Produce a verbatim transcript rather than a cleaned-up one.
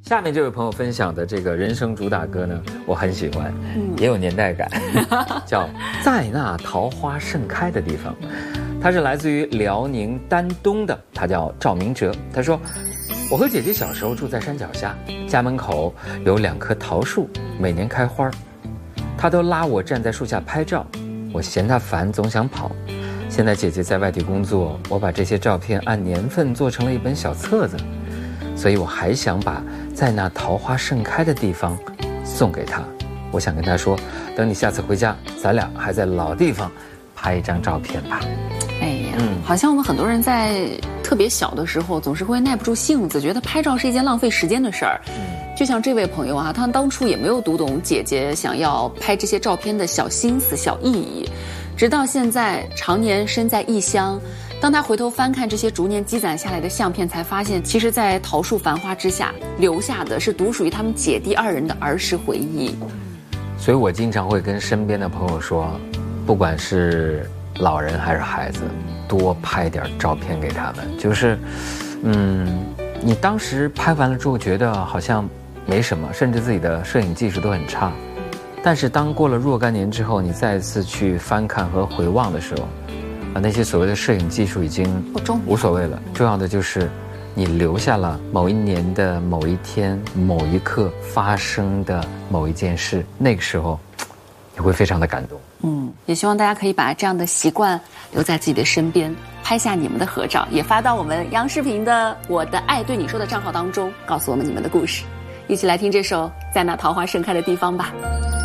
下面这位朋友分享的这个人生主打歌呢，我很喜欢，嗯、也有年代感，叫《在那桃花盛开的地方》。他是来自于辽宁丹东的，他叫赵明哲。他说：“我和姐姐小时候住在山脚下，家门口有两棵桃树，每年开花。她都拉我站在树下拍照，我嫌她烦，总想跑。现在姐姐在外地工作，我把这些照片按年份做成了一本小册子。”所以我还想把在那桃花盛开的地方送给他。我想跟他说，等你下次回家，咱俩还在老地方拍一张照片吧。 哎呀，嗯，好像我们很多人在特别小的时候总是会耐不住性子，觉得拍照是一件浪费时间的事儿。嗯，就像这位朋友啊，他当初也没有读懂姐姐想要拍这些照片的小心思、小意义，直到现在常年身在异乡，当他回头翻看这些逐年积攒下来的相片，才发现其实在桃树繁花之下留下的是独属于他们姐弟二人的儿时回忆。 所以我经常会跟身边的朋友说，不管是老人还是孩子，多拍点照片给他们。就是嗯，你当时拍完了之后觉得好像没什么，甚至自己的摄影技术都很差，但是当过了若干年之后，你再次去翻看和回望的时候，啊，那些所谓的摄影技术已经无所谓了，重要的就是你留下了某一年的某一天某一刻发生的某一件事，那个时候你会非常的感动。 嗯，也希望大家可以把这样的习惯留在自己的身边，拍下你们的合照，也发到我们央视频的我的爱对你说的账号当中，告诉我们你们的故事。一起来听这首《在那桃花盛开的地方》吧。